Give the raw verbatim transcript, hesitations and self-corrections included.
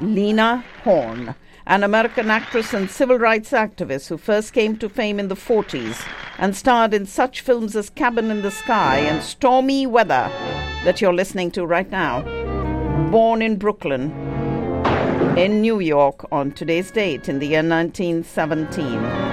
Lena Horne, an American actress and civil rights activist who first came to fame in the forties and starred in such films as Cabin in the Sky and Stormy Weather that you're listening to right now. Born in Brooklyn, in New York on today's date in the year nineteen seventeen.